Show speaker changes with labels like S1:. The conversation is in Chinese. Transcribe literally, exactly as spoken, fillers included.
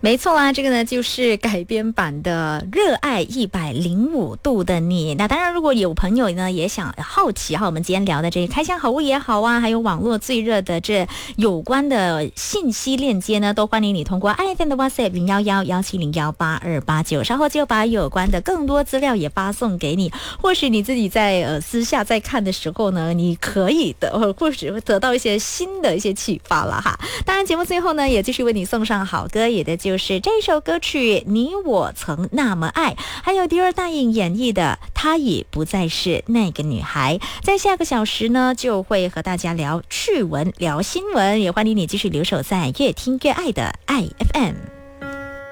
S1: 没错啊，这个呢就是改编版的热爱一百零五度的你。那当然如果有朋友呢也想好奇哈，我们今天聊的这个开箱好物也好啊，还有网络最热的这有关的信息链接呢，都欢迎你通过 I F M 的 WhatsApp 零一一一七零一八二八九，稍后就把有关的更多资料也发送给你。或许你自己在呃私下在看的时候呢，你可以的，或许会得到一些新的一些启发了哈。当然节目最后呢也继续为你送上好歌，也的就是这首歌曲《你我曾那么爱》，还有第二大颖演绎的《她已不再是那个女孩》。在下个小时呢就会和大家聊趣闻聊新闻，也欢迎你继续留守在越听越爱的爱 F M。